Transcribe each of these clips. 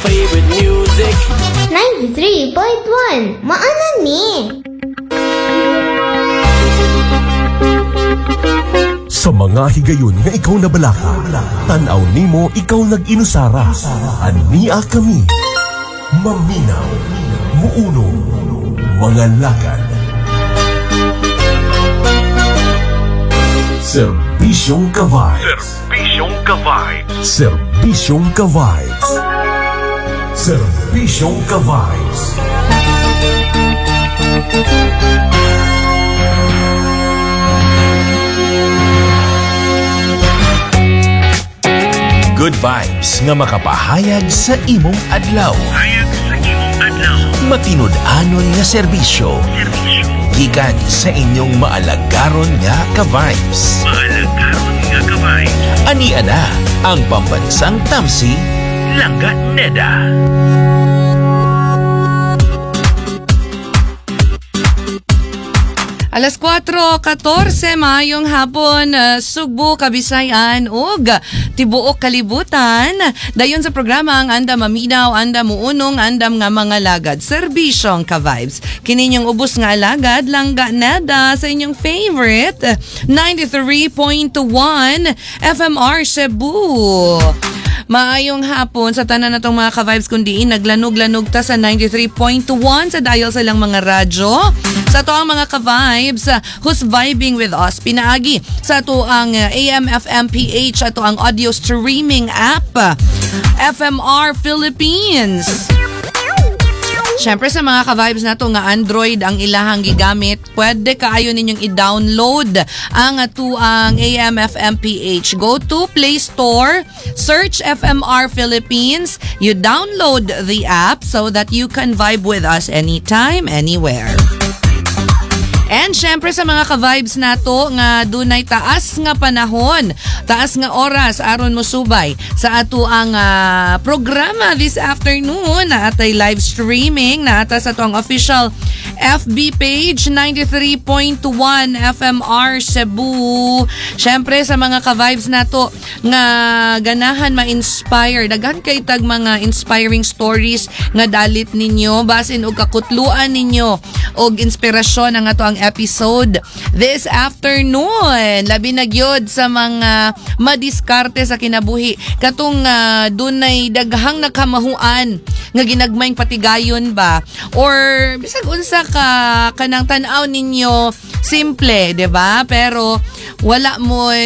favorite music. 93.1 Maana ni. Sa mga higayon nga ikaw nabalaka, tanaw nimo ikaw nag-inusara. Ania kami, maminaw, muuno, mga lakad. Serbisyong ka-vibes. Serbisyong ka-vibes. Serbisyong ka-vibes. Serbisyong ka-vibes. Good vibes nga makapahayag sa imong adlaw. Matinud-anon nga serbisyo. Gikan sa inyong maalagaron nga ka-vibes. Ani ana ang pambansang tamsi, Langga Neda. Alas 4:14 mayong hapon, Sugbo, Kabisayan ug tibuok kalibutan. Dayon sa programa ang Andam Maminaw, Andam Muunong, Andam nga mga lagad. Serbisyong ka-vibes. Kini niyong ubos nga alagad, Langga Neda sa inyong favorite 93.1 FMR Cebu. Maayong hapon sa tanan natong mga ka-vibes kundi naglanog-lanog ta sa 93.1 sa dial sa lang mga radyo. Sa to ang mga ka-vibes who's vibing with us. Pinaagi sa to ang AM/FM/PH at to ang audio streaming app FMR Philippines. Siyempre sa mga ka-vibes na to nga Android ang ilahang gigamit, pwede kaayo ninyong i-download ang atuang AM/FM/PH. Go to Play Store, search FMR Philippines, you download the app so that you can vibe with us anytime, anywhere. And syempre sa mga ka-vibes nato nga dunay taas nga panahon, taas nga oras aron mo subay sa ato ang programa this afternoon. Naatay live streaming naata sa atong official FB page 93.1 FMR Cebu. Syempre sa mga ka-vibes nato nga ganahan ma-inspire, daghan kay tag mga inspiring stories nga dalit ninyo basin og kakutluan ninyo og inspirasyon ang ato ang episode this afternoon. Labi na gyud sa mga madiskarte sa kinabuhi katong dunay daghang nakamahuan nga ginagmayng patigayon ba or bisag unsa ka kanang tan-aw ninyo simple, 'di ba? Pero walay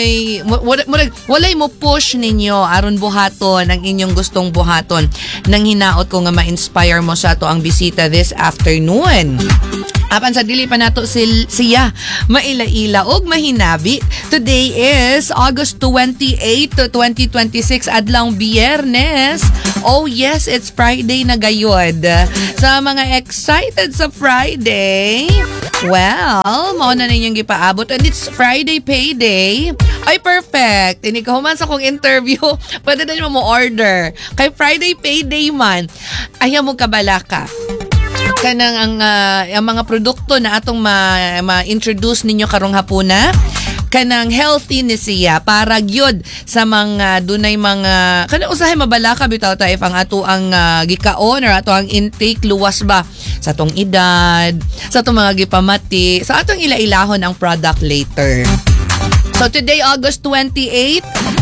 mo push ninyo aron buhaton ang inyong gustong buhaton. Nang hinaot ko nga ma-inspire mo sa ato ang bisita this afternoon. Apan sa dili pa nato siya maila-ila og mahinabi. Today is August 28, 2026, adlaw Biyernes. Oh yes, it's Friday na gayod. Sa mga excited sa Friday, well, mao na ninyong gipaabot and it's Friday payday. Ay perfect. Ini kahuman sa kong interview, pwede na mo order. Kay Friday payday man, ayaw mo kabalaka. Kanang ang mga produkto na atong ma-introduce ninyo karong hapuna kanang healthy ni siya para gyud sa mga dunay mga kanang usahay mabalaka bitaw ta if ang ato ang gikaon or ato ang intake luwas ba sa atong edad, sa atong mga gipamati, sa atong ila-ilahon ang product later. So today, August 28,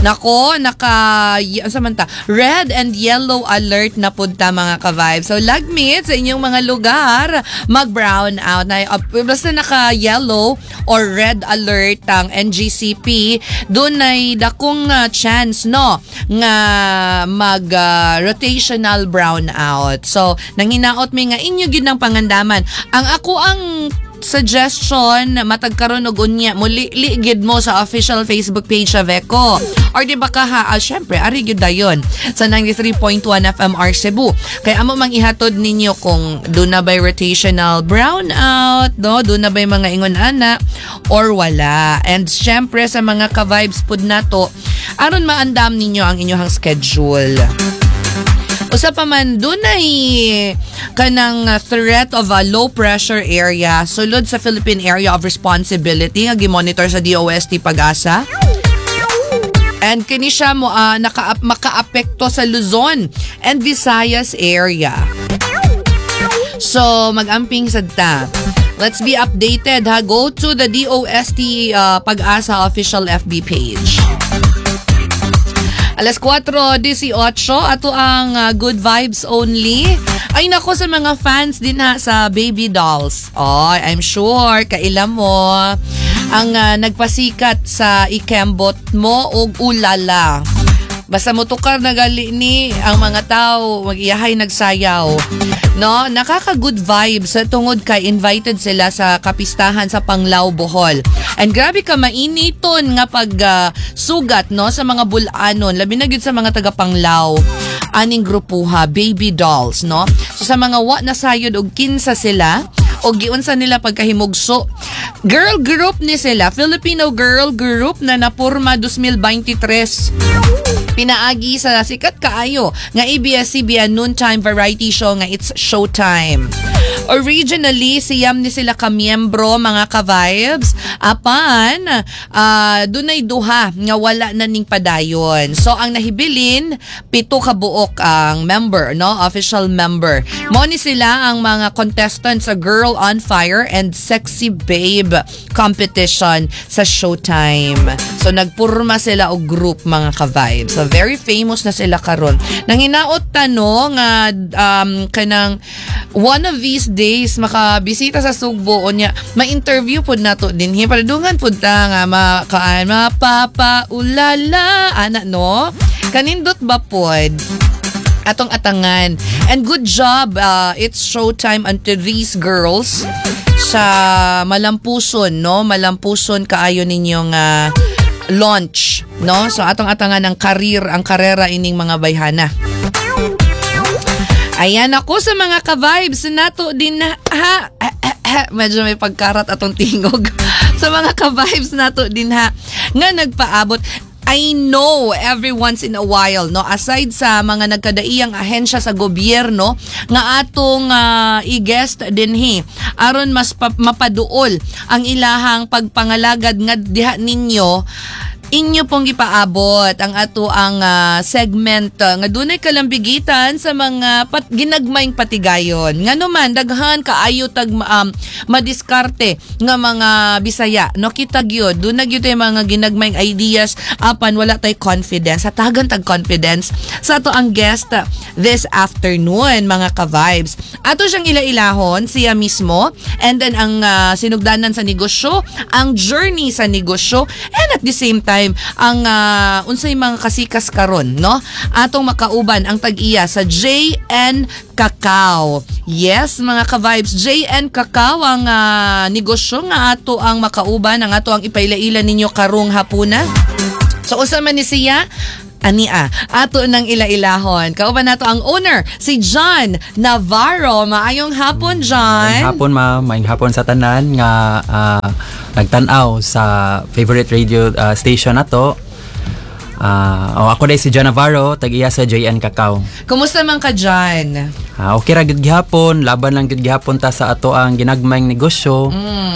red and yellow alert na punta mga ka-vibes. So lagmit sa inyong mga lugar, mag-brown out. Basta naka-yellow or red alert ang NGCP, doon ay dakong chance no nga mag-rotational brown out. So nanghinaot mi nga inyo gid ng pangandaman. Ang ako ang suggestion matagkaroon og unya muli ligid mo sa official Facebook page sa Veco or di ba ka syempre ari gyud dayon sa 93.1 FMR Cebu kay amo mang ihatod ninyo kung do na by rotational brownout no do na by mga ingon ana or wala. And syempre sa mga ka-vibes pud nato aron maandam ninyo ang inyong schedule. Usa pa man dunay kanang threat of a low pressure area sulod sa Philippine Area of Responsibility nga gi-monitor sa DOST Pag-asa. And kini siya mo makaapekto sa Luzon and Visayas area. So, mag-amping sadta. Let's be updated ha. Go to the DOST Pag-asa official FB page. Alas 4:18 ato ang good vibes only. Ay nako sa mga fans din ha sa baby dolls. Oh, I'm sure kailan mo ang nagpasikat sa ikembot mo og ulala. Basta mo tukar na gali ni ang mga tao mag-iyahay nagsayaw. No, nakaka-good vibes tungod kay invited sila sa kapistahan sa Panglao, Bohol. And grabe ka mainiton nga pag sugat no sa mga bulanon, labi na gyud sa mga taga Panglao. Aning grupuha, baby dolls, no? So sa mga wa nasayod og kinsa sila o giunsa nila pagkahimugso. Girl group ni sila, Filipino girl group na napurma 2023. Pinaagi sa sikat kaayo nga ABS-CBN noontime variety show nga It's Showtime. Originally, siyam ni sila ka-miyembro, mga ka-vibes. Apan, dunay duha nga wala na ning padayon. So, ang nahibilin, 7 ka buok ang member, no? Official member. Mo ni sila ang mga contestants sa Girl on Fire and Sexy Babe competition sa Showtime. So, nagpurma sila og group, mga ka-vibes. So, very famous na sila karon. Nang hinaot tanong nga kanang one of these days makabisita sa Sugbo nya ma-interview pud nato dinhi padungan pud ta nga mapapaulala ana no kanindot ba pod atong atangan and good job It's Showtime unto these girls sa malampuson no malampuson kaayo ninyong launch no so atong atangan ang karera ining mga bayhana. Ayan ako sa mga ka-vibes nato din na medyo may pagkarat atong tingog sa mga ka-vibes nato din ha nga nagpaabot. I know every once in a while no aside sa mga nagkadaiyang ahensya sa gobyerno nga atong i-guest dinhi aron mas mapaduol ang ilahang pagpangalagad nga diha ninyo inyo pong gipaabot ang ato ang segment nga dunay kalambigitan sa mga ginagmayng patigayon. Ngano man daghan kaayo tag madiskarte nga mga Bisaya. No kita gyud dunay gyud tay mga ginagmayng ideas apan wala tay confidence. Hatagan tag confidence sa ato ang guest this afternoon mga ka-vibes. Ato siyang ila-ilahon siya mismo and then ang sinugdanan sa negosyo, ang journey sa negosyo and at the same time ang unsay mga kasikas karon no atong makauban ang tag-iya sa JN Cacao. Yes mga ka-vibes, JN Cacao ang negosyo nga ato ang makauban ang ato ang ipailaila ninyo karong hapuna. So usa man ni siya ania ato nang ila-ilahon. Kauban nato ang owner si John Navarro. Maayong hapon John. Maayong hapon maayong hapon sa tanan nga nagtan-aw sa favorite radio station nato. Ako dai si John Navarro, tag-iya sa JN Cacao. Kumusta man ka John? Okay ra gid gihapon, laban lang gid gihapon ta sa ato ang ginagmayng negosyo.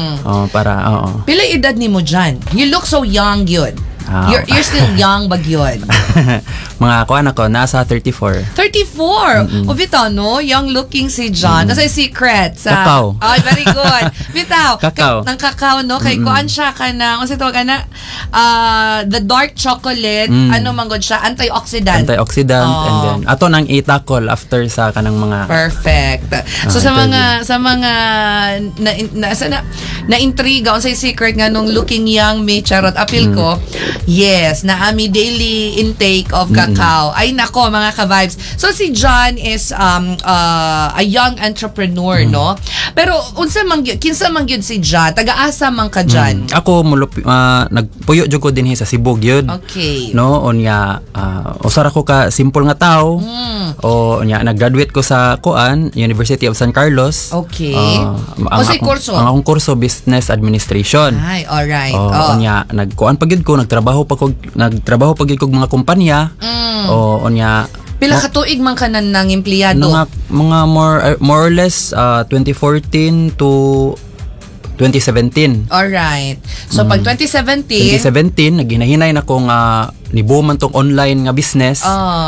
Pila edad nimo John? You look so young yun. You're still young bagyon. Mga kuan ako nasa 34. 34. O bitaw no, young looking si John. Nasa secret sa Cacao. Oh, very good. Bitaw. Cacao. Nang cacao no kay kuan siya kana unsa tawag kana the dark chocolate ano man gud siya antioxidant. And then ato nang itakol after sa kanang mga perfect. So sa mga na intriga unsay secret nga nung looking young me charot apil ko. Yes, na ami daily intake of cacao. Ay nako mga ka-vibes. So si John is a young entrepreneur, no? Pero unsa man kinsa man gyud si John? Taga-asa man ka John? Ako nagpuyo jud ko dinhi sa Cebu gyud. Okay. No, unya usara ko ka simple nga tao. O unya nag-graduate ko sa University of San Carlos. Okay. Ang kurso? Ang akong kurso Business Administration. Ay, all right. Unya nagkuan pagid ko nagtrabaho pagid kog mga kumpanya. O unya pila ka tuig man kanan ng empleyado? Mga more or less 2014 to 2017. Alright. So, pag 2017, 2017 naghinahinay na ko nga nibuman tong online nga business.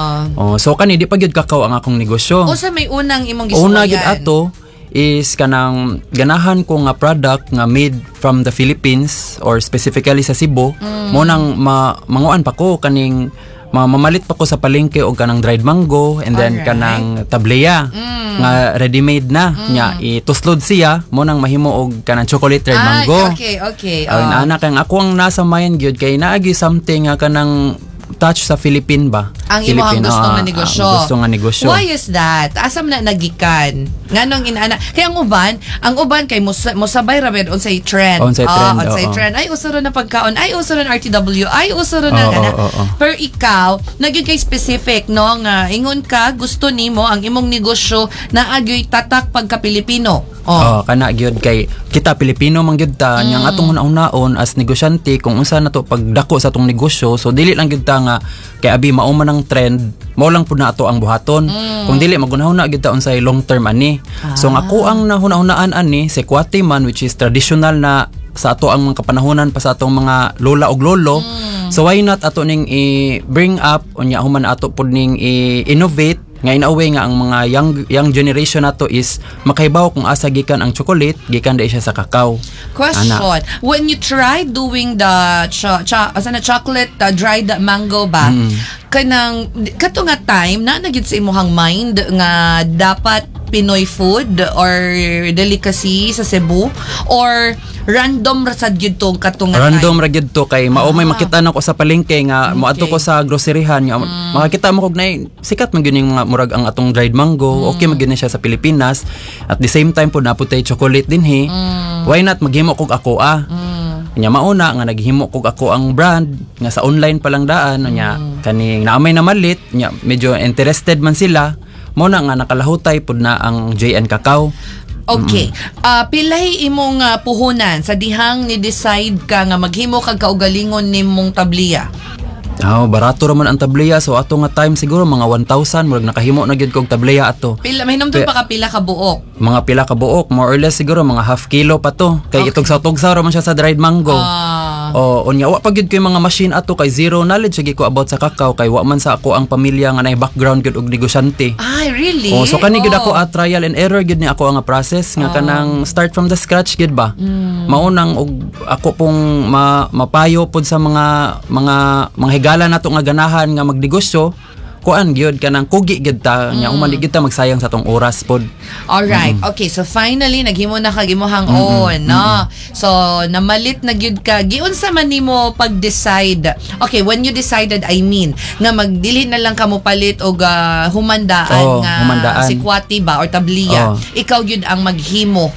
So kani di pa gyud kakaw ang akong negosyo. o sa may unang imong gisuwayan? Una gyud ato is kanang ganahan ko nga product nga made from the Philippines or specifically sa Cebu. Mo nang manguan pa ko kaning mamalit pa ko sa palengke og kanang dried mango and then Alright. kanang tableya nga ready-made na nya ituslod siya mo nang mahimo og kanang chocolate dried mango. Okay. Ay anak ang ako ang nasa mind gyud kay naagi something nga kanang touch sa Philippine ba? Ang imong gusto nga negosyo. Gusto nga negosyo. Why is that? Asam na nagikan? Nganong inaana? Kaya ang uban kay mosabay ra bed unsay trend. Unsay trend, unsay oo. trend. Ay uso na pagkaon. Ay uso na RTW. Ay uso na ana. Pero ikaw, nagyud kay specific no nga ingon ka gusto nimo ang imong negosyo na agyoy tatak pagka Pilipino. Kana gyud kay kita Pilipino man gyud ta nya ang atong una-unaon as negosyante kung unsa nato pagdako sa atong negosyo so dili lang gyud ta nga kay abi mao man ang trend mao lang pud na ato ang buhaton kung dili magunahuna gyud ta unsay long term ani so nga ako ang nahuna-hunaan ani sekwate man which is traditional na sa ato ang mga kapanahonan pa sa atong mga lola og lolo so why not ato ning i-bring up unya human ato pud ning i-innovate nga inaway nga ang mga young generation nato is makahibaw kung asa gikan ang chocolate gikan dai siya sa kakao. Question. When you tried doing the chocolate dried mango ba, kanang kato nga time na nagyud sa imuhang mind nga dapat Pinoy food or delicacy sa Cebu or random ra sad gyud tong katong random ra gyud to kay mao may makita na ko sa palengke nga moadto ko sa groceryhan nga makakita mo kog nay sikat man gyud ning mga murag ang atong dried mango okay man gyud na siya sa Pilipinas at the same time po naputay chocolate dinhi why not maghimo kog ako nya mauna nga naghimo kog ako ang brand nga sa online pa lang daan nya kaning naamay na malit nya medyo interested man sila mo na nga nakalahutay pud na ang JN Cacao. Okay. Pilay imong puhunan sa dihang ni decide ka nga maghimo kag kaugalingon nimong tabliya. Barato raman ang tableya so ato nga time siguro mga 1,000 murag nakahimo na gyud kog tableya ato. Pila mahinomton pa ka pila ka buok. Mga pila ka buok more or less siguro mga half kilo pa to. Kay itog sa tugsaw raman siya sa dried mango. Unya wa pa gyud ko yung mga machine ato kay zero knowledge gyud ko about sa kakao kay wa man sa ako ang pamilya nga nay background gyud og negosyante. Ay, really? So kani gyud ako trial and error gyud ni ako nga process nga kanang start from the scratch gyud ba. Maunang og ako pong mapayo pod sa mga higala nato nga ganahan nga magnegosyo kuan gyud kanang kugi gyud ta nya human gyud ta magsayang sa tong oras pod. All right. Okay, so finally naghimo na kag imong on, no. So namalit na gyud ka. Giunsa man nimo pag-decide? Okay, when you decided I mean nga magdili na lang kamo palit og humandaan nga sikwati ba or tabliya. Ikaw gyud ang maghimo.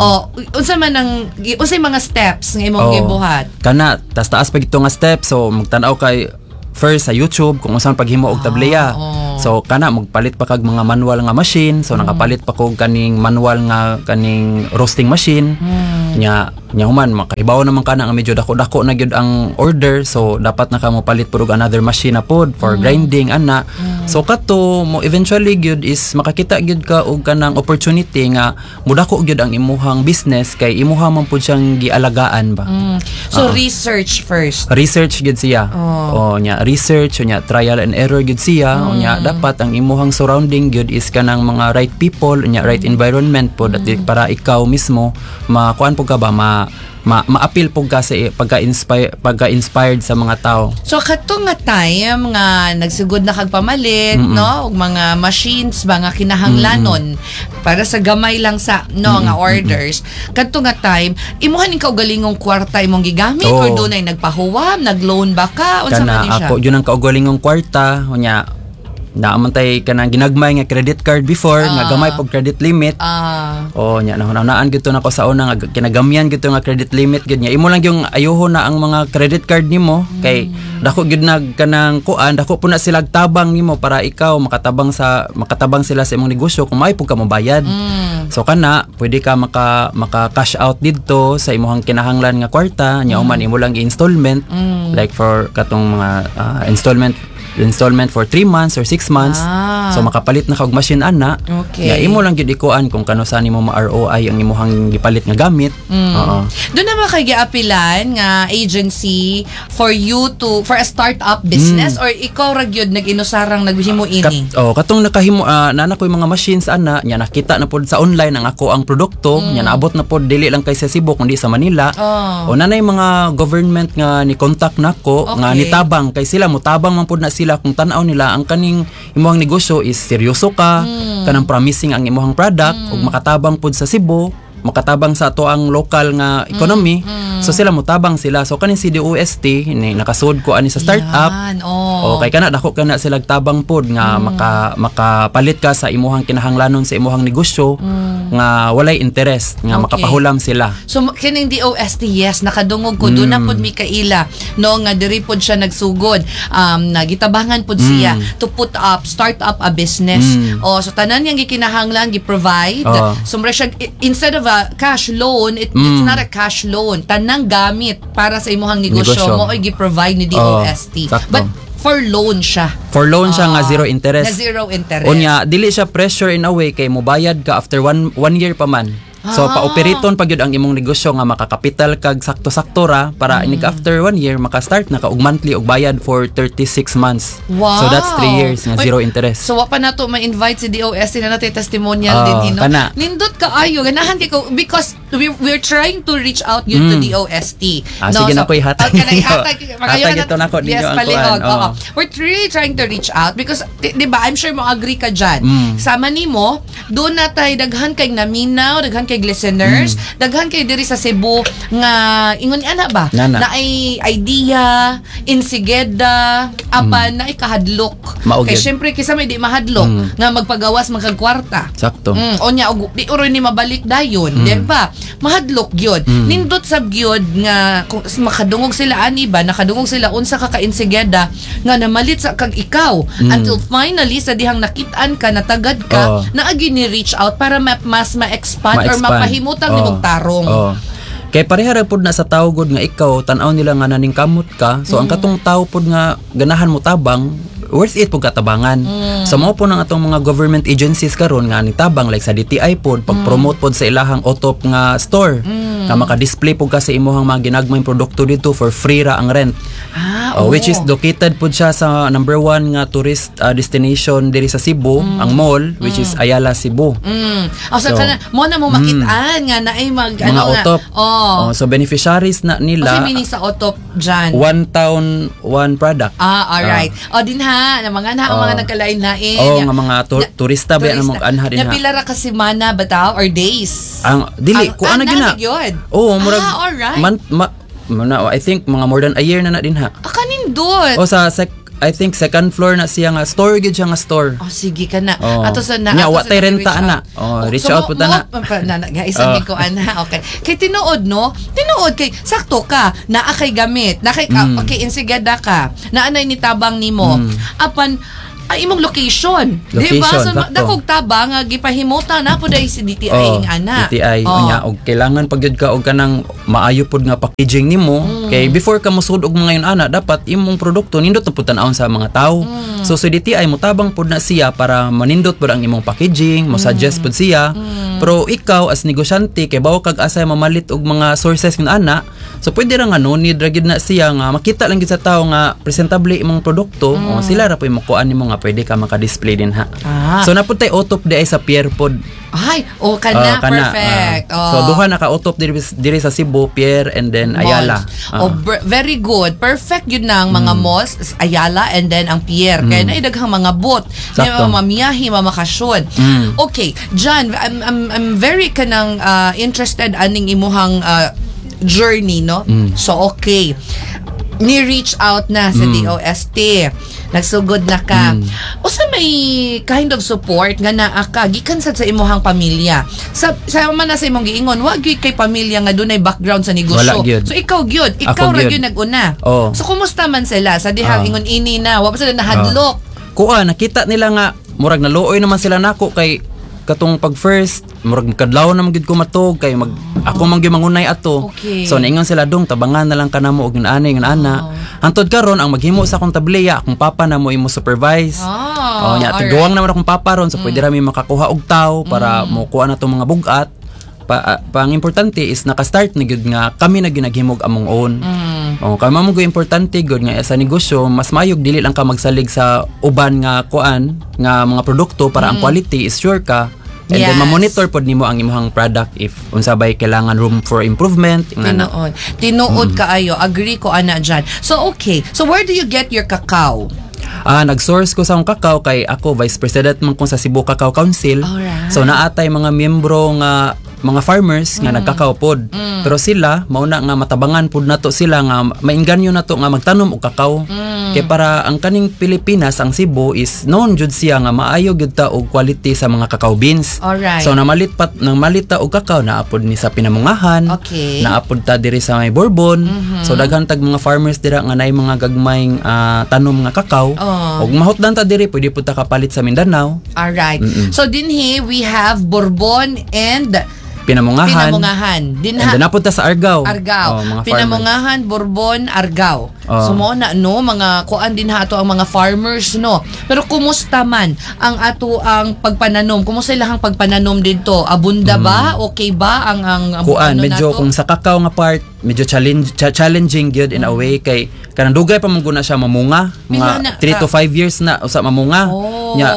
Unsa man ang unsay mga steps nga imong gibuhat? Kana taas pa gito nga steps so magtan-aw kay first sa YouTube kung unsa paghimo og tableya. So kana magpalit pa kag mga manual nga machine. So nakapalit pa kog kaning manual nga kaning roasting machine. Nya human makahibaw naman kana nga medyo dako-dako na gyud ang order. So dapat na ka mo palit pud og another machine na pod for grinding ana. So kato mo eventually gyud is makakita gyud ka og kanang opportunity nga mudako gyud ang imuhang business kay imuha man pud siyang gialagaan ba. So research first. Research gyud siya. Nya research nya trial and error gyud siya nya dapat ang imuhang surrounding gyud is kanang mga right people nya right environment pod at para ikaw mismo makuan pud ka ba ma-appeal pug ka sa pagka-inspired sa mga tao. So kato nga time nga nagsugod na kag pamalit no og mga machines ba nga kinahanglanon para sa gamay lang sa nga orders. Kato nga time imuhan ning kaugalingong kwarta imong gigamit or dunay nagpahuwam, nagloan ba ka unsa man ni siya? Ako yun ang kaugalingong kwarta nya naamantay kanang ginagmay nga credit card before nga gamay pag credit limit. Nya nahunaan gyud to nako sa una nga kinagamyan gyud to nga credit limit gyud nya imo lang yung ayuho na ang mga credit card nimo kay dako gyud nag kanang kuan dako po na sila tabang nimo para ikaw makatabang sila sa imong negosyo kung may pug ka mobayad. So kana pwede ka maka cash out didto sa imong kinahanglan nga kwarta nya human imo lang installment like for katong mga installment installment for 3 months or 6 months. So makapalit na kag machine ana. Okay. Ya imo lang gyud ikuan kung kano sa nimo ma-ROI ang imong gipalit nga gamit. Oo. Doon naman kay giapilan nga agency for a startup business or ikaw ra gyud nag-inusarang naghimo ini? Katong nakahimo nana ko yung mga machines ana, nya nakita na pod sa online ang ako ang produkto, nya naabot na pod dili lang kay sa Cebu kundi sa Manila. O nanay mga government nga ni contact nako nga nitabang kay sila mutabang man pod na sila kung tan-aw nila ang kaning imong negosyo is seryoso ka, kanang promising ang imong product ug makatabang pod sa Cebu, makatabang sa ato ang local nga economy. So sila mutabang sila. So kaning CDOST ni nakasud ko ani sa startup. Kay kana dako kana sila tabang pod nga makapalit ka sa imong kinahanglanon sa imong negosyo nga walay interest nga makapahulam sila. So kining DOST, yes, nakadungog ko doon na pod Mikaela no nga diri pod siya nagsugod. Nagitabangan pod siya to put up start up a business. So tanan yang gikinahanglan gi-provide. So siya, instead of a cash loan, it's not a cash loan. Tanang gamit para sa imong negosyo mo ay gi-provide ni DOST. But for loan siya. For loan siya nga zero interest. Na zero interest. Unya dili siya pressure in a way kay mobayad ka after one year pa man. So pa-operaton pag yun ang imong negosyo nga makakapital kag sakto-sakto ra para inig after 1 year maka-start na ka og monthly og bayad for 36 months. Wow. So that's 3 years nga zero interest. So wa pa nato ma-invite si DOST na natin testimonial din ino. Nindot kaayo ganahan kay ko because we're trying to reach out yun to DOST. Sige na ko ihatag. Hatag ito na ko ninyo ang kuan. We're really trying to reach out because di ba I'm sure mo agree ka dyan. Sama nimo doon na tay daghan kay naminaw, daghan kay listeners, daghan kay diri sa Cebu nga ingon ana ba na ay idea insigeda apan na ikahadlok kay syempre kisa may di mahadlok nga magpagawas magkagkwarta sakto onya og di oro ni mabalik dayon di ba mahadlok gyud nindot sab gyud nga kung makadungog sila ani ba nakadungog sila unsa ka insigeda nga namalit sa kag ikaw until finally sa dihang nakitaan ka natagad ka naagi ni reach out para mas ma-expand or mapahimutang ni mong tarong. Kay pareha ra pud na sa tao gud nga ikaw tan-aw nila nga naning kamot ka. So ang katong tao pud nga ganahan mo tabang worth it pug katabangan. So mao po nang atong mga government agencies karon nga nitabang like sa DTI pod pag-promote pod sa ilahang OTOP nga store. Nga maka-display pug ka sa imong mga ginagmayng produkto dito for free ra ang rent. Which is located pod siya sa number 1 nga tourist destination diri sa Cebu, ang mall which is Ayala Cebu. So kana mo na mo makitaan nga naay mag mga OTOP. So beneficiaries na nila. Kasi meaning sa OTOP dyan? One town, one product. Alright. Din ha, na mga nagkalain-lain. Nga mga turista ba yan ang anha din ha. Napila ra kasi mana bataw or days? Dili, kung ano gina. Murag. Alright. I think mga more than a year na din ha. Kanindot. Sa I think second floor na siya nga store gid siya nga store. Sige ka na. Ato sa na. Nya wa tay renta ana. Reach out pud na. Nga isang ko ana. Okay. Kay tinuod no. Tinuod kay sakto ka naa kay gamit. Na kay okay insigada ka. Naanay ni tabang nimo. Apan imong location. Diba? So dakog tabang gipahimota na pud ay si DTI ana. DTI nya og kailangan pagyud ka og kanang maayo pud nga packaging nimo. Kay before ka mosud og mga yun ana dapat imong produkto nindot na pud tan-awon sa mga tao. So si DTI mo tabang pud na siya para manindot pud ang imong packaging, mo suggest pud siya. Pero ikaw as negosyante kay bawo kag asay mamalit og mga sources kun ana. So pwede ra nga no need ra gid na siya nga makita lang gid sa tao nga presentable imong produkto. Sila ra pud makuan nimo nga pwede ka maka-display din ha. So napud tay OTOP di ay sa pier pod. Ay, kana perfect. So duha na ka OTOP diri sa Cebu, Pier and then Ayala. Very good. Perfect yun na ang mga malls, Ayala and then ang Pier. Kaya naidaghang mga boat. Mamiyahi, mamakasyon. Okay, John, I'm very kanang interested aning imuhang journey, no? So okay. Ni-reach out na sa DOST. Nagsugod na ka. Usa may kind of support nga naa ka gikan sa imuhang pamilya. Sa man na sa imong giingon, wa gyud kay pamilya nga dunay background sa negosyo. So ikaw gyud, ikaw ra gyud nag-una. So kumusta man sila sa dihang ingon ini na, wa pa sila nahadlok. Nakita nila nga murag naluoy naman sila nako kay katong pag first murag kadlaw na magid ko matog kay ako man gyud mangunay ato. Okay. So naingon sila dong tabangan na lang kanamo og ani ng ana. Hantod karon ang maghimo sa akong tableya akong papa na mo imo supervise. Nya tiguang naman akong papa ron so pwede ra mi makakuha og taw para mo kuha na tong mga bugat. Pang importante is naka-start na gyud nga kami na ginaghimog among own. Kay mamo gyud importante gyud nga sa negosyo mas mayog dili lang ka magsalig sa uban nga kuan nga mga produkto para ang quality is sure ka. And then ma-monitor pod nimo ang imong product if unsa bay kailangan room for improvement. Tinuod kaayo, agree ko ana dyan. So okay, so where do you get your cacao? Nag-source ko sa akong kakao kay ako vice president man ko sa Cebu Cacao Council. Alright. So naatay mga miyembro nga mga farmers nga nagkakao pod. Pero sila mauna nga matabangan pod nato sila nga mainganyo nato nga magtanom og kakao. Kay para ang kaning Pilipinas ang Cebu is known jud siya nga maayo gyud ta og quality sa mga cacao beans. Alright. So namalit ta og kakao naapod ni sa Pinamungahan. Okay. Naapod ta diri sa may Bourbon. So daghan tag mga farmers dira nga naay mga gagmayng tanom nga kakao. Og mahutdan ta diri pwede pud ta kapalit sa Mindanao. Alright. So dinhi we have Bourbon and Pinamungahan. Dinha. And then napunta sa Argao. Pinamungahan, Mga farmers. Bourbon, Argao. So mo na no mga kuan din ato ang mga farmers no. Pero kumusta man ang ato ang pagpananom? Kumusta ilahang pagpananom dito? Abunda ba? Okay ba ang kuan medyo kung sa kakao nga part medyo challenging gyud in a way kay kanang dugay pa man guna siya mamunga mga 3 to 5 years na usa mamunga. Nya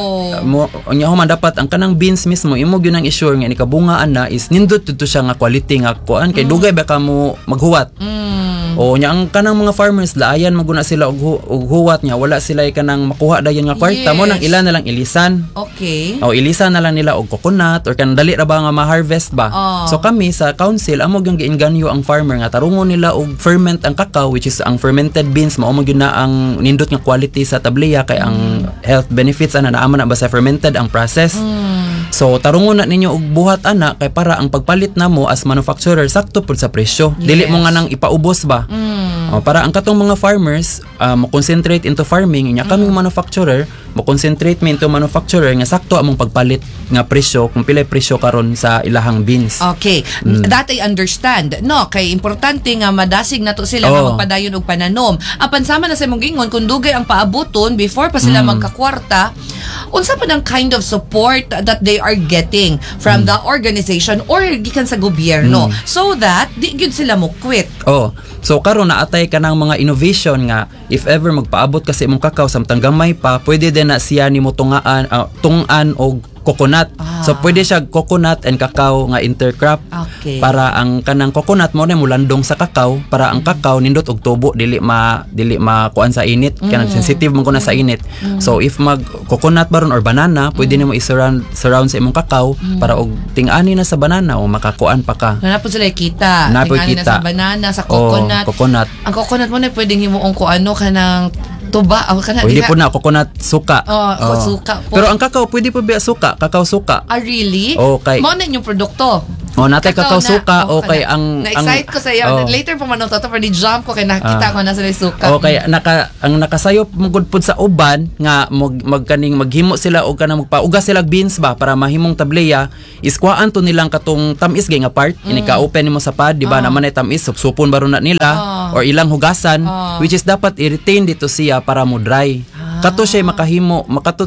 human dapat ang kanang beans mismo imo gyud ang issue nga nikabungaan na is nindot dito siya nga quality nga kuan kay dugay ba kamo maghuwat. Nya ang kanang mga farmers laayan maguna sila og huwat nya wala sila kanang makuha dayon nga kwarta mo nang ila na lang ilisan. Okay. Ilisan na lang nila og coconut or kanang dali ra ba nga ma-harvest ba. So kami sa council amo gyud giinganyo ang farmer nga tarungon nila og ferment ang cacao which is ang fermented beans mao gyud na ang nindot nga quality sa tableya kay ang health benefits ana naama na ba sa fermented ang process. So tarungon na ninyo og buhat ana kay para ang pagpalit namo as manufacturer sakto pud sa presyo. Dili mo nga nang ipaubos ba. Para ang katong mga farmers mo-concentrate into farming nya kaming manufacturer mo-concentrate mi into manufacturer nga sakto among pagpalit nga presyo kung pilay presyo karon sa ilahang beans. Okay. That I understand. No, kay importante nga madasig nato sila nga magpadayon og pananom. Apan sama na sa imong gingon kung dugay ang paabuton before pa sila magkakwarta, unsa pa ang kind of support that they are getting from the organization or gikan sa gobyerno so that di gyud sila mo quit. So karon naatay kanang mga innovation nga if ever magpaabot kasi imong kakao samtang gamay pa pwede din na siya nimo tungaan og coconut. So pwede siya coconut and cacao nga intercrop. Okay. Para ang kanang coconut mo na mulandong sa cacao para ang cacao nindot og tubo dili kuan sa init kanang sensitive man ko na sa init. So if mag coconut baron or banana pwede nimo i-surround sa imong cacao para og ting-ani na sa banana o makakuan pa ka. Napod sila kita. Ting-ani na sa banana, sa coconut. Coconut. Ang coconut mo na pwedeng himuong kuano kanang tuba pwede po na coconut suka. Suka po. Pero ang kakao pwede po ba suka, kakao suka. Really? Okay. Mo na yung produkto. Natay kakao suka kay ang na-excite ko sa iyo. Later pa man to for the jump ko kay nakita ko na sa suka. Okay, ang nakasayop mugod pud sa uban nga magkaning maghimo sila og kanang magpaugas sila beans ba para mahimong tableya is kuhaan to nilang katong tamis gay nga part inika-open nimo sa pad di ba naman ay tamis supon baron na nila or ilang hugasan which is dapat i-retain dito siya para mo dry. Kato siya makahimo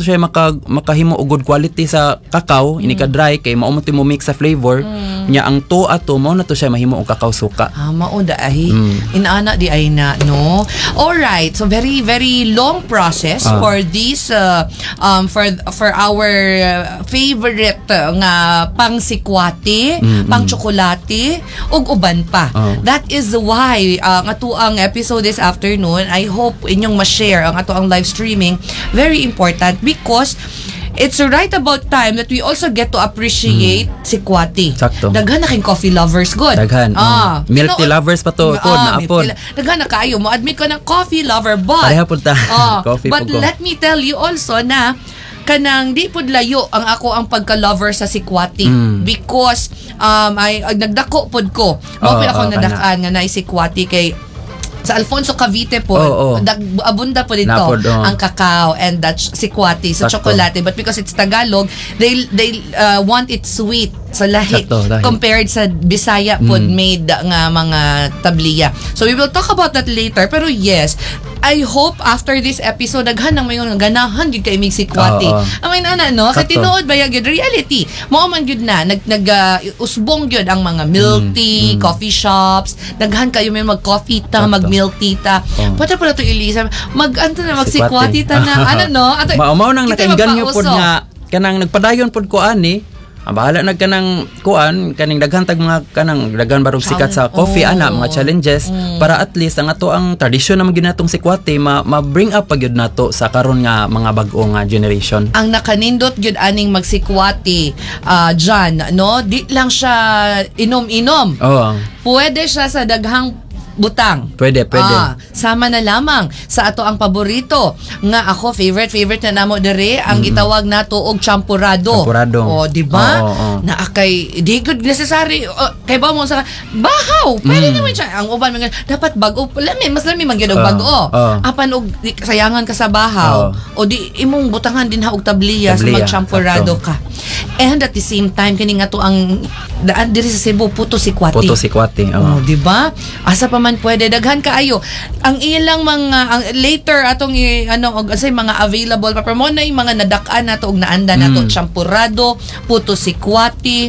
og good quality sa kakao inika dry kay mao mo mix sa flavor nya ang to ato mo na to siya mahimo og kakao suka. Mao dai inaana di ay na no. All right, so very very long process for this for our favorite nga pang sikwati, pang tsokolate ug uban pa. That is why ang ato ang episode this afternoon I hope inyong ma-share ang ato ang live streaming very important because it's right about time that we also get to appreciate sikwati. Sakto. Daghan na kayong coffee lovers good. Daghan. Milk tea lovers pa to na apod. Daghan na kayo mo admit ko ng coffee lover but pareha pud ta. Coffee but po. let me tell you also na kanang di pud layo ang ako ang pagka-lover sa sikwati because ay nagdako pud ko. Mo ako nadakaan nga na sikwati kay sa Alfonso Cavite po, abunda po dito Napod, ang cacao and that sikwati sa Sakto. chocolate. But because it's Tagalog, they want it sweet sa lahi Sakto, lahi. compared sa Bisaya pod made nga mga tabliya. So we will talk about that later. Pero yes, I hope after this episode daghan nang mayon ganahan gyud kay mig sikwati. I mean no, Sakto. katinuod ba gyud reality. Mao man gyud na usbong gyud ang mga milk tea, coffee shops. Daghan kayo may mag-coffee ta, Sakto. mag-milk tea ta. Pwede pala to Elisa, mag-anto na mag-sikwati Sikwati. ta na. Ato, Mao nang kita nakainganyo mapauso. pod nga kanang nagpadayon pod ko ani. Bahala nagkanang kuan kaning daghan tag mga kanang daghan barog sikat sa coffee ana mga challenges para at least ang ato ang tradisyon naman gyud natong sikwati ma-bring up pa gyud nato sa karon nga mga bag-o nga generation. Ang nakanindot gyud aning magsikwati John, no? Di lang siya inom-inom. Oo. Pwede siya sa daghang butang. Pwede. Sama na lamang sa ato ang paborito. Nga ako, favorite na namo dere ang gitawag nato og champurado. Champurado. O, di ba? Oo. Na kay di good necessary. Kay ba mo sa bahaw. Pwede naman siya. Ang uban mga dapat bago. Mas lami man gyud og bago. Apan og sayangan ka sa bahaw. O di imong butangan din og tabliya sa magchampurado ka. And at the same time kini nga to ang daan diri sa Cebu puto sikwati. Puto sikwati. Oh, di ba? Asa pa man pwede daghan kaayo. Ang ilang mga later atong say mga available pa pero mo na yung mga nadakan nato og naanda nato champurado, puto sikwati,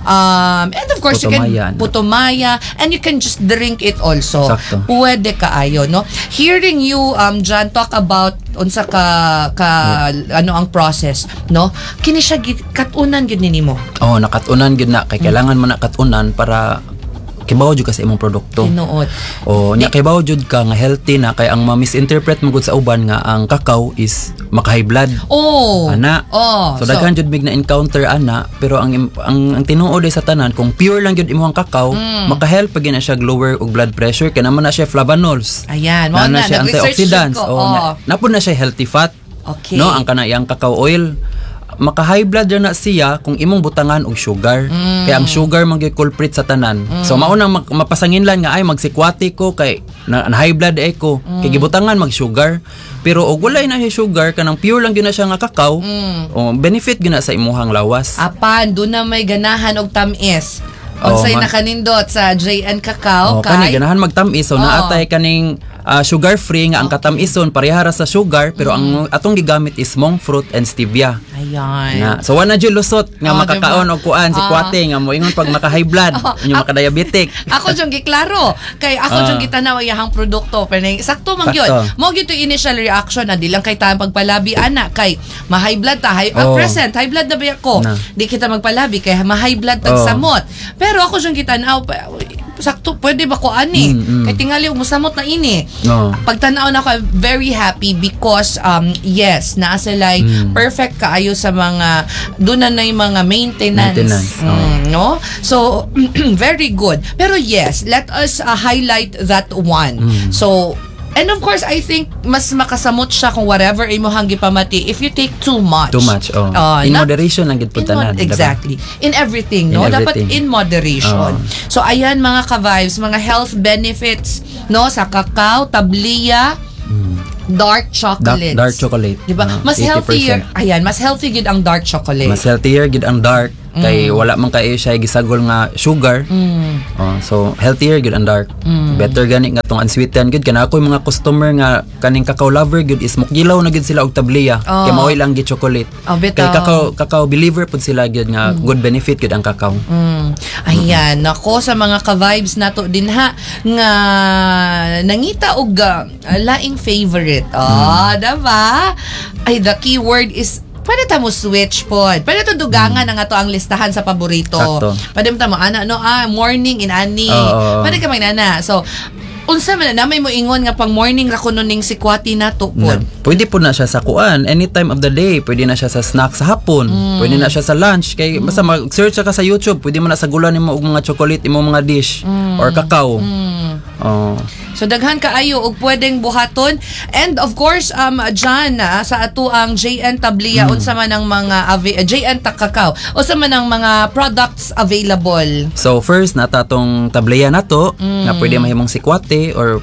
and of course puto maya, and you can just drink it also. Sakto. Pwede kaayo, no? Hearing you John talk about unsa ka ang process, no? Kini siya katunan gid nimo. Oh, nakatunan gid na kay kailangan man nakatunan para kibaw jud ka sa imong produkto. Tinuod. O nya kibaw jud ka nga healthy na kay ang ma-misinterpret mo gud sa uban nga ang cacao is maka-high blood. Oh. Ana. Oh. So daghan jud big na encounter ana pero ang tinuod ay sa tanan kung pure lang jud imong cacao, maka-help pag na siya lower og blood pressure kay naman na siya flavonols. Ayan, na na siya antioxidants. ko. Napod na siya healthy fat. Okay. No, ang kanayang cacao oil maka-high blood na siya kung imong butangan og sugar. Kaya ang sugar man gyud culprit sa tanan. So mao nang mapasanginlan nga ay magsikwati ko kay na high blood ko. Kay gibutangan mag-sugar. Pero og walay na siya sugar kanang pure lang gyud na siya nga cacao. Benefit gyud na sa imuhang lawas. Apan do na may ganahan og tamis. Unsay nakanindot sa JN Cacao kani ganahan magtamis so naatay kaning sugar free nga ang katamison parehara sa sugar pero ang atong gigamit is monk fruit and stevia. Ayan. Na, so wala jud lusot nga makakaon og kuan si kwate nga moingon pag maka-high blood, inyo maka-diabetic. Ako jung giklaro kay ako jung gitanaw iyahang produkto pero sakto man gyud. Mo gyud to initial reaction na di lang kay ta pagpalabi ana kay ma-high blood ta high blood na ba ako. Di kita magpalabi kay ma-high blood tag samot. Pero ako jung gitanaw sakto pwede ba ko ani kay tingali og mosamot na ini. Pagtanaw na ako very happy because yes naa sila perfect kaayo sa mga doon na yung mga maintenance. No? So very good. Pero yes, let us highlight that one. So and of course, I think mas makasamot siya kung whatever imo hanggi pamati if you take too much. Too much, in moderation lang gid pud tanan. Exactly. In everything, no? Dapat in moderation. So ayan mga ka-vibes, mga health benefits, no, sa cacao, tabliya, dark chocolate. Dark chocolate. Diba? Mas 80%. healthier. Ayan, mas healthy gid ang dark chocolate. Mas healthier gid ang dark kay wala man kayo siya gisagol nga sugar. So healthier gid ang dark. Better gani nga tong unsweetened gid kana ako mga customer nga kaning cacao lover gid is mukgilaw na gid sila og tabliya kay mao lang gid chocolate. Kay cacao believer pud sila gid nga good benefit gid ang cacao. Ayan, nako sa mga ka-vibes nato din ha nga nangita og laing favorite. Diba? Ay, the keyword is pwede ta mo switch pod. Pwede to dugangan ang ato ang listahan sa paborito. Sakto. Pwede mo ta mo morning in ani. Pwede ka magnana. So unsa man na may mo ingon nga pang morning ra kuno ning sikwati nato pod. Pwede po na siya sa kuan any time of the day. Pwede na siya sa snack sa hapon. Pwede na siya sa lunch kay basta mag-search ka sa YouTube. Pwede mo na sa gulan nimo og mga chocolate imo mga dish or cacao. So daghan kaayo og pwedeng buhaton and of course John sa ato ang JN Tabliya unsa man ang mga JN Cacao unsa man ang mga products available. So first nata tong tabliya nato nga pwede mahimong sikwate or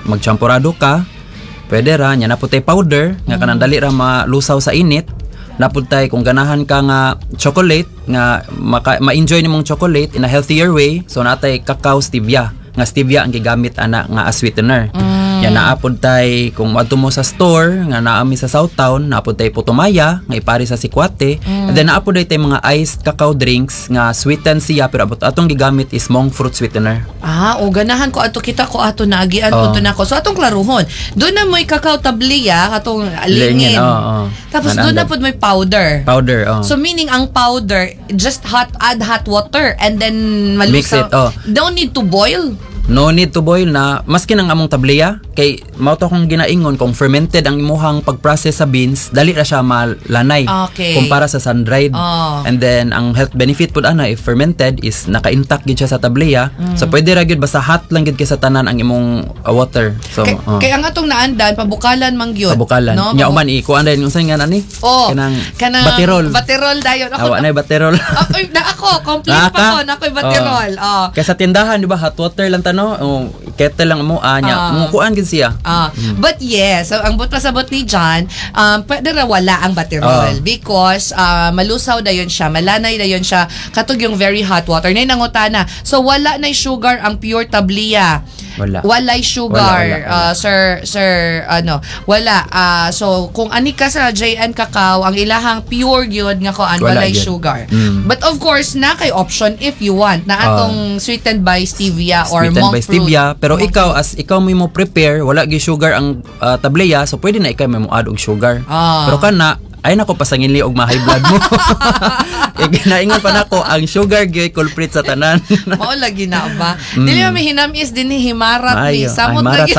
magchampurado ka, pwede ra nya naputay powder nga kanang dali ra malusaw sa init. Naputay kung ganahan ka nga chocolate nga ma-enjoy nimong chocolate in a healthier way, so natay cacao stevia nga stevia ang gigamit ana nga as sweetener. Yan naapod tay kung adto mo sa store nga naami sa Southtown, naapod tay putumaya nga ipari sa sikwate. And then naapod tay mga iced cacao drinks nga sweeten siya pero abot atong gigamit is monk fruit sweetener. O ganahan ko ato kita ko ato naagian punto nako. So atong klaruhon. Doon na mo'y cacao tablia atong lingin. Tapos doon na pud mo'y powder. So meaning ang powder just add hot water and then malusaw. Mix it. Don't need to boil. No need to boil na maski nang among tableya kay mao to kung ginaingon kung fermented ang imuhang pag-process sa beans dali ra siya malanay kumpara sa sun-dried. And then ang health benefit pud ana if fermented is naka-intact gid siya sa tableya. So pwede ra gid basta hot lang gid kay sa tanan ang imong water. So kay ang atong naandan pabukalan man gyud. Pabukalan. No? Nya uman ikuan dai unsa nga nani? Kanang baterol. Baterol dayon ako. Awa na baterol. Na ako complete pa ko na ko'y baterol. Kay sa tindahan di ba hot water lang kettle lang mo anya mukuan gid siya. But yes, so ang pasabot ni John, pwede ra wala ang baterol because malusaw dayon siya, malanay dayon siya katug yung very hot water. Nay nangutana. So wala nay sugar ang pure tablia. Walay sugar. Wala. Sir wala. So kung ani ka sa JN Cacao, ang ilahang pure gyud nga kuan walay sugar. But of course na kay option if you want na atong sweetened by stevia or monk by fruit. stevia, pero ikaw as ikaw mo prepare wala gi sugar ang tableya, so pwede na ikaw mo add og sugar. Pero kana ay nako pasangili og ma-high blood mo. Ginaingon pa nako ang sugar gyud culprit sa tanan. Mao lagi na ba? Dili mi hinamis din ni himarat ni samot lagi.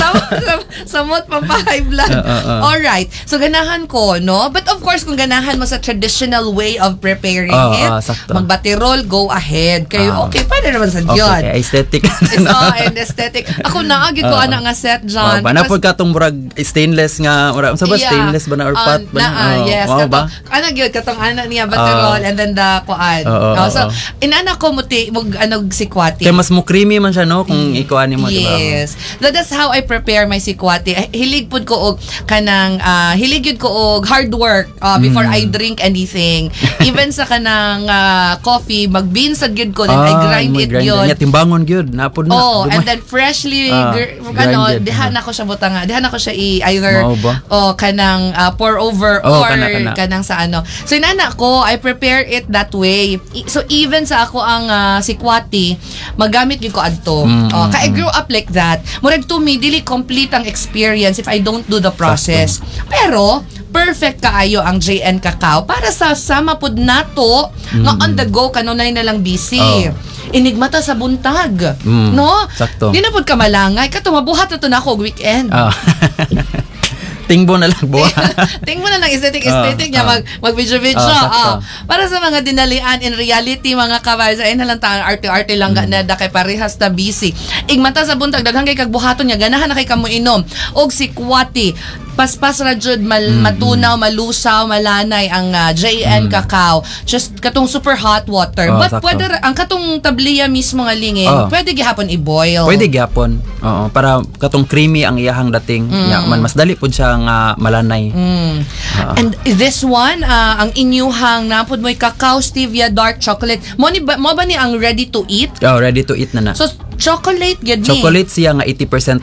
Samot pa high blood. All right. So ganahan ko, no? But of course kung ganahan mo sa traditional way of preparing it, magbaterol, go ahead. Kayo okay pa naman sa diyon. Okay, aesthetic. And aesthetic. Ako naagi ko ana nga set John. Banapod ka tong murag stainless nga murag unsa ba stainless ba na or pot ba? Yes, katong ana gyud katong ana niya baterol and then the kuan. So inana ko muti mug anog sikwati. Kay mas mo creamy man siya no kung ikuan mo diba? Yes. That's how I prepare my sikwati. Hilig pud ko og kanang hilig gyud ko og hard work before I drink anything. Even sa kanang coffee, mag-beans gyud ko then I grind it gyud. Timbangon gyud napod na. And then freshly diha na ko siya butanga. Diha na ko siya either kanang pour over or kanang sa ano. So inana ko, I prepare it that way. So even sa ako ang sikwati, magamit gyud ko adto. I grew up like that. Murag to me dili complete ang experience if I don't do the process. Pero perfect kaayo ang JN Cacao para sa sama pud nato nga on the go kanunay na lang busy. Inigmata sa buntag. No? Sakto. Di na pud ka malangay. Kato mabuhat na to na ako weekend. Tingbo na lang buha. Tingbo na lang aesthetic niya mag-video. Para sa mga dinalian in reality mga ka-vibes ay nalang ta arte-arte lang na kay parehas ta busy. Igmata sa buntag daghang kay kagbuhaton niya ganahan na kay kamo inom og sikwati. Paspas ra jud matunaw, malusaw, malanay ang JN Cacao. Just katong super hot water. But pwede ang katong tabliya mismo nga lingin, pwede gihapon i-boil. Pwede gihapon. Para katong creamy ang iyahang dating. Man mas dali pud siya nga malanay. And this one, ang inyuhang napod mo'y cacao stevia dark chocolate. Mo ba ni ang ready to eat? Ready to eat na. So chocolate gid ni. Chocolate siya nga 80%